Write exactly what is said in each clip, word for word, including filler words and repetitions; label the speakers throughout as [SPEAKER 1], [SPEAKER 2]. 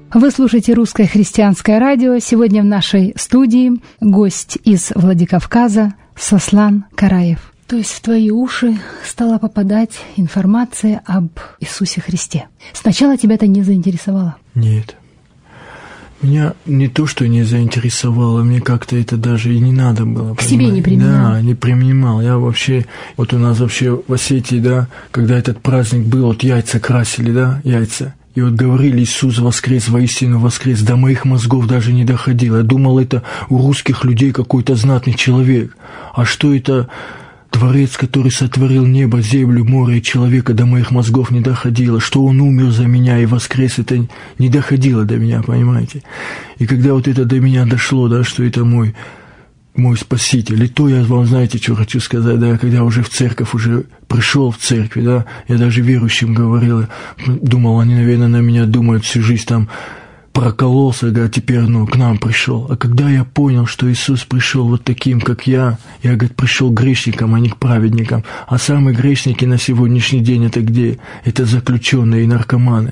[SPEAKER 1] Вы слушаете «Русское христианское радио». Сегодня в нашей студии гость из Владикавказа Сослан Караев. То есть в твои уши стала попадать информация об Иисусе Христе. Сначала тебя это не заинтересовало?
[SPEAKER 2] Нет. Меня не то, что не заинтересовало, мне как-то это даже и не надо было.
[SPEAKER 1] К себе не применял?
[SPEAKER 2] Да, не применял. Я вообще, вот у нас вообще в Осетии, да, когда этот праздник был, вот яйца красили, да, яйца. И вот говорили: Иисус воскрес, воистину воскрес. До моих мозгов даже не доходило. Я думал, это у русских людей какой-то знатный человек. А что это Творец, который сотворил небо, землю, море и человека, до моих мозгов не доходило. Что Он умер за меня и воскрес, это не доходило до меня, понимаете? И когда вот это до меня дошло, да, что это мой, мой Спаситель, и то я вам, знаете, что хочу сказать, да, когда уже в церковь, уже пришел в церковь, да, я даже верующим говорил, думал, они, наверное, на меня думают всю жизнь там, прокололся, да, теперь, ну, к нам пришел. А когда я понял, что Иисус пришел вот таким, как я, я, говорит, пришел к грешникам, а не к праведникам. А самые грешники на сегодняшний день это где? Это заключенные и наркоманы.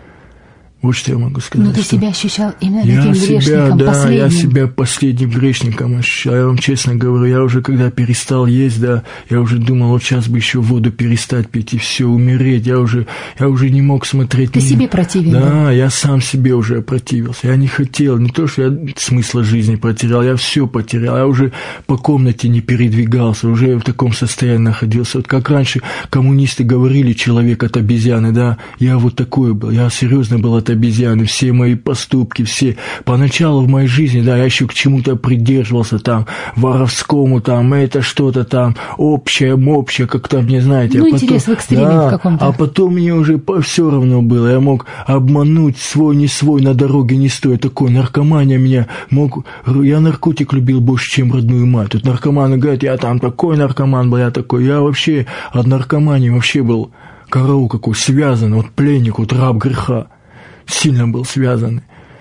[SPEAKER 2] Вот что я могу сказать.
[SPEAKER 1] Но ты себя ощущал именно
[SPEAKER 2] я
[SPEAKER 1] таким
[SPEAKER 2] себя,
[SPEAKER 1] грешником,
[SPEAKER 2] да,
[SPEAKER 1] последним.
[SPEAKER 2] Я себя последним грешником ощущал. Я вам честно говорю, я уже когда перестал есть, да, я уже думал, вот сейчас бы еще воду перестать пить и все, умереть. Я уже, я уже не мог смотреть.
[SPEAKER 1] Ты
[SPEAKER 2] ни...
[SPEAKER 1] себе противен, да?
[SPEAKER 2] Да, я сам себе уже противился. Я не хотел, не то, что я смысла жизни потерял, я все потерял. Я уже по комнате не передвигался, уже в таком состоянии находился. Вот как раньше коммунисты говорили, человек от обезьяны, да, я вот такой был, я серьезно был от обезьяны, все мои поступки, все. Поначалу в моей жизни, да, я еще к чему-то придерживался, там, воровскому, там, это что-то там, общее, общее, как там, не знаете.
[SPEAKER 1] Ну,
[SPEAKER 2] а потом,
[SPEAKER 1] интерес в экстриме
[SPEAKER 2] да,
[SPEAKER 1] в каком-то.
[SPEAKER 2] А потом мне уже все равно было, я мог обмануть свой, не свой, на дороге не стоит, такой, наркомания меня мог, я наркотик любил больше, чем родную мать. Тут наркоманы говорят, я там такой наркоман был, я такой, я вообще от наркомании вообще был, караул какой, связан, вот пленник, вот раб греха. Сильно был связан.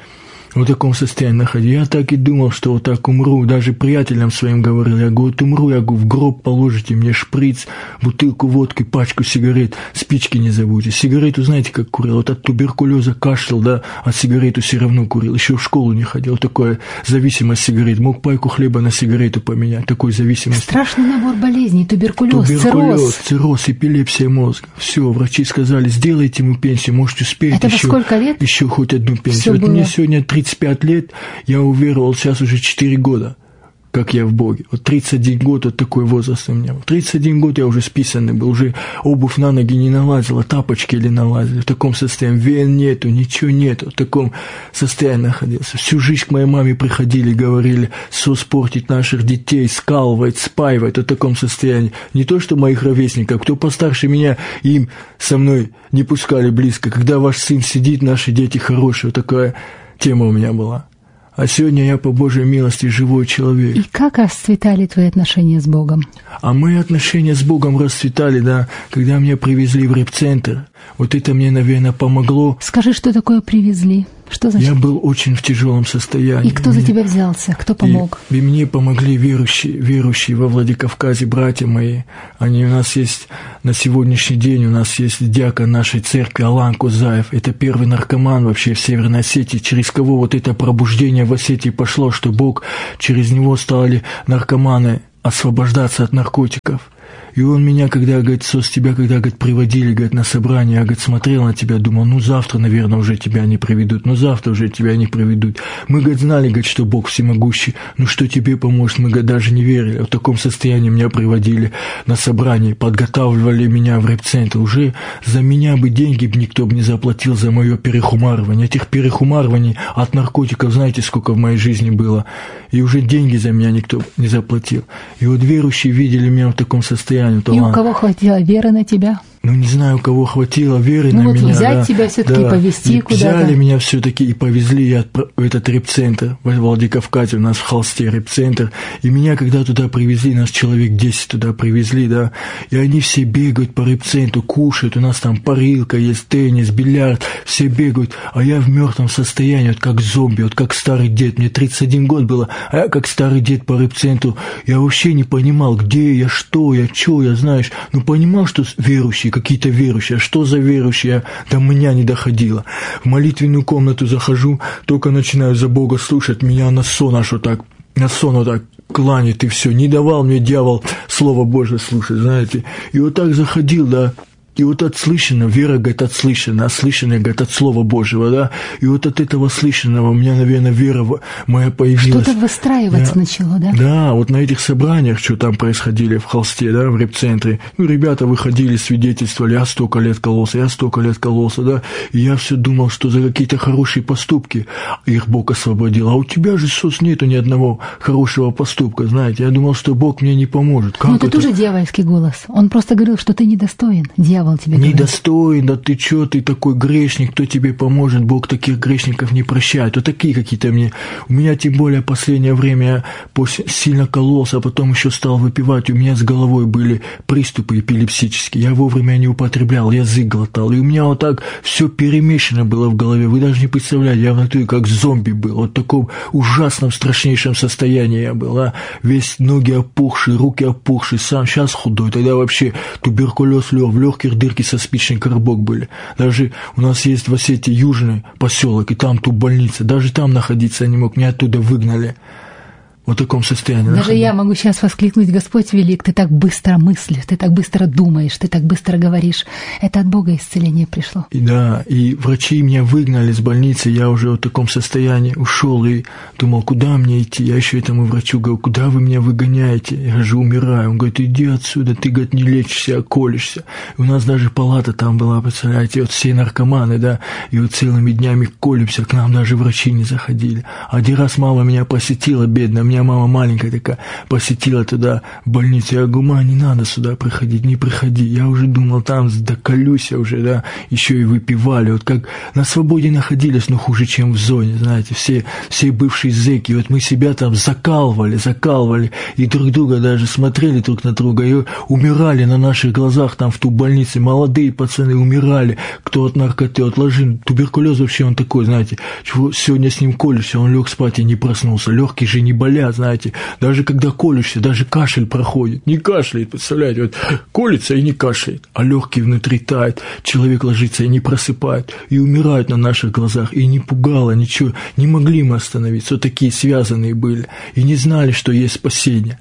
[SPEAKER 2] В таком состоянии находился. Я так и думал, что вот так умру. Даже приятелям своим говорил. Я говорю, вот умру, я говорю, в гроб положите мне шприц, бутылку водки, пачку сигарет, спички не забудьте. Сигарету знаете, как курил? Вот от туберкулеза кашлял, да, а сигарету все равно курил. Еще в школу не ходил. Такая зависимость сигарет. Мог пайку хлеба на сигарету поменять. Такой зависимость.
[SPEAKER 1] Страшный набор болезней. Туберкулез,
[SPEAKER 2] Туберкулез,
[SPEAKER 1] цирроз.
[SPEAKER 2] цирроз, эпилепсия мозга. Все, врачи сказали, сделайте ему пенсию, может, успеете.
[SPEAKER 1] Это
[SPEAKER 2] еще,
[SPEAKER 1] во сколько лет?
[SPEAKER 2] Еще хоть одну пенсию.
[SPEAKER 1] Всё
[SPEAKER 2] вот
[SPEAKER 1] было.
[SPEAKER 2] мне сегодня тридцать пять лет, я уверовал, сейчас уже четыре года, как я в Боге. Вот тридцать один год, вот такой возраст у меня. В тридцать один год я уже списанный был, уже обувь на ноги не налазила, тапочки или налазили. В таком состоянии, вен нету, ничего нету, в таком состоянии находился. Всю жизнь к моей маме приходили, говорили, соспортить наших детей, скалывать, спаивать, в таком состоянии. Не то, что моих ровесников, кто постарше меня, им со мной не пускали близко. Когда ваш сын сидит, наши дети хорошие, вот такая тема у меня была. А сегодня я по Божьей милости живой человек.
[SPEAKER 1] И как расцветали твои отношения с Богом?
[SPEAKER 2] А мои отношения с Богом расцветали, да, когда меня привезли в репцентр. Вот это мне, наверное, помогло.
[SPEAKER 1] Скажи, что такое привезли? Что значит?
[SPEAKER 2] Я был очень в тяжелом состоянии.
[SPEAKER 1] И кто за тебя взялся? Кто помог?
[SPEAKER 2] И, и мне помогли верующие, верующие во Владикавказе, братья мои. Они у нас есть, на сегодняшний день у нас есть диакон нашей церкви Алан Кузаев. Это первый наркоман вообще в Северной Осетии, через кого вот это пробуждение в Осетии пошло, что Бог через него стали наркоманы освобождаться от наркотиков. И он меня, когда, говорит, Сос, тебя, когда, говорит, приводили, говорит, на собрание, я, говорит, смотрел на тебя, думал, ну, завтра, наверное, уже тебя не приведут, ну, завтра уже тебя не приведут. Мы, говорит, знали, говорит, что Бог всемогущий, ну, что тебе поможет, мы, говорит, даже не верили. В таком состоянии меня приводили на собрание, подготавливали меня в репцентр. Уже за меня бы деньги бы никто бы не заплатил за мое перехумаривание. Этих перехумарований от наркотиков, знаете, сколько в моей жизни было. И уже деньги за меня никто не заплатил. И вот верующие видели меня в таком состоянии.
[SPEAKER 1] И у кого хватило веры на тебя?
[SPEAKER 2] Ну, не знаю, у кого хватило веры
[SPEAKER 1] ну,
[SPEAKER 2] на
[SPEAKER 1] вот
[SPEAKER 2] меня.
[SPEAKER 1] взять
[SPEAKER 2] да,
[SPEAKER 1] тебя все-таки,
[SPEAKER 2] да,
[SPEAKER 1] повезти
[SPEAKER 2] и
[SPEAKER 1] куда-то.
[SPEAKER 2] Взяли меня все-таки и повезли я в этот репцентр, в Владикавказе, у нас в Холсте репцентр. И меня, когда туда привезли, нас человек десять туда привезли, да, и они все бегают по репцентру, кушают, у нас там парилка есть, теннис, бильярд, все бегают, а я в мертвом состоянии, вот как зомби, вот как старый дед. Мне тридцать один год было, а я как старый дед по репцентру. Я вообще не понимал, где я, что я, что я, знаешь, ну, понимал, что верующий, какие-то верующие. А что за верующие? До меня не доходило. В молитвенную комнату захожу, только начинаю за Бога слушать, меня на сон аж вот так, на сон вот так кланит, и все. Не давал мне дьявол Слово Божие слушать, знаете. И вот так заходил, да. И вот от слышанного, вера, говорит, от слышанного, а слышанное, говорит, от Слова Божьего, да, и вот от этого слышанного у меня, наверное, вера моя появилась.
[SPEAKER 1] Что-то выстраиваться
[SPEAKER 2] да.
[SPEAKER 1] начало, да?
[SPEAKER 2] Да, вот на этих собраниях, что там происходили в Холсте, да, в репцентре, ну, ребята выходили, свидетельствовали, я столько лет кололся, я столько лет кололся, да, и я все думал, что за какие-то хорошие поступки их Бог освободил, а у тебя же, Сос, нету ни одного хорошего поступка, знаете, я думал, что Бог мне не поможет. Как
[SPEAKER 1] Но это,
[SPEAKER 2] это
[SPEAKER 1] тоже дьявольский голос, он просто говорил, что ты недостоин, дьявол. Тебе
[SPEAKER 2] недостоин, да ты чё, ты такой грешник, кто тебе поможет, Бог таких грешников не прощает. Вот такие какие-то мне. У меня тем более последнее время я сильно кололся, а потом еще стал выпивать, у меня с головой были приступы эпилепсические, я вовремя не употреблял, язык глотал, и у меня вот так все перемешано было в голове, вы даже не представляете, я в натуре как зомби был, вот в таком ужасном, страшнейшем состоянии я был, а? Весь ноги опухшие, руки опухшие, сам сейчас худой, тогда вообще туберкулез лёг, в легких дырки со спичный коробок были. Даже у нас есть в Осетии южный поселок, и там тут больница. Даже там находиться не мог, меня оттуда выгнали. В таком состоянии.
[SPEAKER 1] Даже
[SPEAKER 2] находил.
[SPEAKER 1] я могу сейчас воскликнуть: Господь велик, ты так быстро мыслишь, ты так быстро думаешь, ты так быстро говоришь. Это от Бога исцеление пришло.
[SPEAKER 2] И да, и врачи меня выгнали с больницы, я уже в таком состоянии ушел и думал, куда мне идти. Я еще этому врачу говорю, куда вы меня выгоняете? Я же умираю. Он говорит, иди отсюда, ты, говорит, не лечишься, а колешься. И у нас даже палата там была, представляете, вот все наркоманы, да, и вот целыми днями колемся, к нам даже врачи не заходили. Один раз мама меня посетила, бедная, меня мама маленькая такая, посетила туда больницу. Я говорю, мама, не надо сюда приходить, не приходи. Я уже думал, там доколюсь я уже, да, еще и выпивали. Вот как на свободе находились, но хуже, чем в зоне, знаете, все, все бывшие зэки. Вот мы себя там закалывали, закалывали, и друг друга даже смотрели друг на друга, и умирали на наших глазах там в ту больнице. Молодые пацаны умирали, кто от наркоты, от ложин. Туберкулез вообще он такой, знаете, чего сегодня с ним колешься, он лег спать и не проснулся. Легкие же не болят, знаете, даже когда колешься, даже кашель проходит, не кашляет, представляете, вот колется и не кашляет, а легкий внутри тает, человек ложится и не просыпает, и умирает на наших глазах, и не пугало ничего, не могли мы остановиться, вот такие связанные были, и не знали, что есть спасение.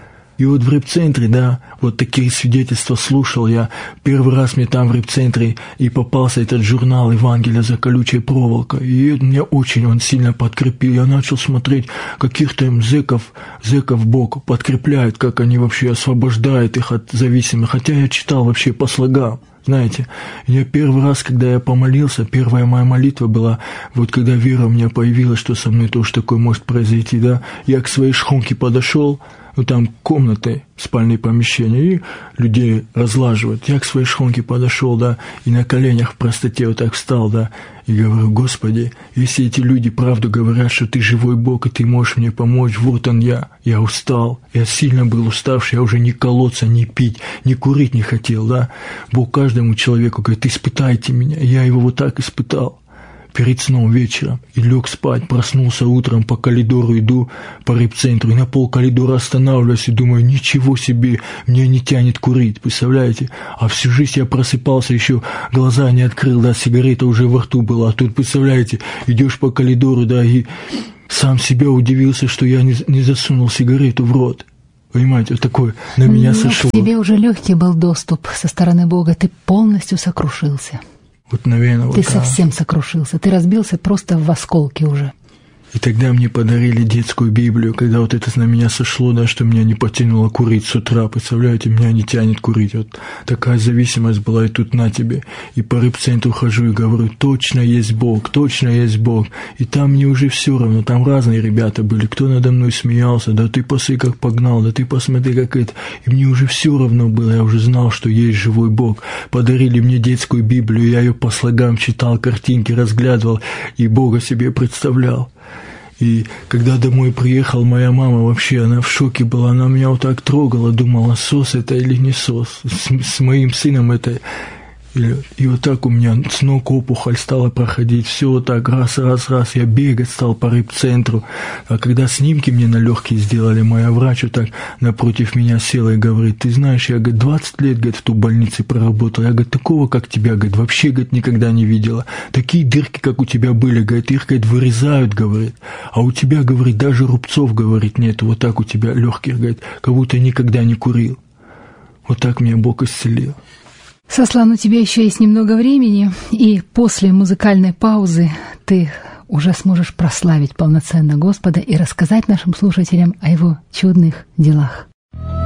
[SPEAKER 2] И вот в репцентре, да, вот такие свидетельства слушал я. Первый раз мне там в репцентре и попался этот журнал «Евангелие за колючей проволокой». И меня очень он сильно подкрепил. Я начал смотреть каких-то им зэков, зэков Бог подкрепляет, как они вообще освобождают их от зависимых. Хотя я читал вообще по слогам. Знаете, я первый раз, когда я помолился, первая моя молитва была, вот когда вера у меня появилась, что со мной тоже такое может произойти, да, я к своей шхунке подошел, ну там комнаты, спальные помещения, и людей разлаживают. Я к своей шхунке подошел, да, и на коленях в простоте вот так встал, да, и говорю, Господи, если эти люди правду говорят, что Ты живой Бог, и Ты можешь мне помочь, вот он я, я устал, я сильно был уставший, я уже не колоться, не пить, не курить не хотел, да. Бог каждому человеку говорит, испытайте меня, я его вот так испытал. Перед сном вечером, и лег спать, проснулся утром, по коридору иду, по репцентру, и на пол коридора останавливаюсь и думаю, ничего себе, мне не тянет курить, представляете? А всю жизнь я просыпался, еще глаза не открыл, да, сигарета уже во рту была, а тут, представляете, идешь по коридору, да, и сам себя удивился, что я не, не засунул сигарету в рот. Понимаете, вот такое на меня
[SPEAKER 1] ну,
[SPEAKER 2] сошло.
[SPEAKER 1] К тебе уже легкий был доступ со стороны Бога, ты полностью сокрушился.
[SPEAKER 2] Вот, наверное,
[SPEAKER 1] ты
[SPEAKER 2] вот
[SPEAKER 1] совсем сокрушился, ты разбился просто в осколки уже.
[SPEAKER 2] И тогда мне подарили детскую Библию, когда вот это на меня сошло, да, что меня не потянуло курить с утра, представляете, меня не тянет курить, вот такая зависимость была, и тут на тебе, и по репцентру хожу и говорю, точно есть Бог, точно есть Бог, и там мне уже все равно, там разные ребята были, кто надо мной смеялся, да ты посмотри, как погнал, да ты посмотри, как это, и мне уже все равно было, я уже знал, что есть живой Бог, подарили мне детскую Библию, я ее по слогам читал, картинки разглядывал, и Бога себе представлял. И когда домой приехал, моя мама вообще, она в шоке была, она меня вот так трогала, думала, сос это или не сос, с, с моим сыном это И вот так у меня с ног опухоль стала проходить, все вот так, раз, раз, раз, я бегать стал по рыбцентру. А когда снимки мне на легкие сделали, моя врач вот так напротив меня села и говорит: ты знаешь, я, говорит, двадцать лет, говорит, в ту больнице проработал, я, говорит, такого, как тебя, говорит, вообще, говорит, никогда не видела. Такие дырки, как у тебя были, говорит, их, говорит, вырезают, говорит, а у тебя, говорит, даже рубцов, говорит, нет, вот так у тебя легких, говорит, как будто никогда не курил. Вот так меня Бог исцелил.
[SPEAKER 1] Сослан, у тебя еще есть немного времени, и после музыкальной паузы ты уже сможешь прославить полноценно Господа и рассказать нашим слушателям о Его чудных делах.